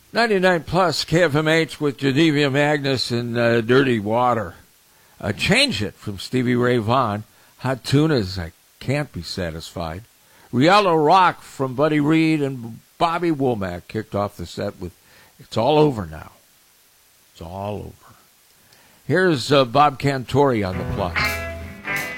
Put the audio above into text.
99 plus KFMH with Geneva Magnus and Dirty Water. Change It from Stevie Ray Vaughan. Hot Tunas, I Can't Be Satisfied. Rihanna Rock from Buddy Reed and Bobby Womack kicked off the set with It's All Over Now. It's all over. Here's Bob Cantori on the plus.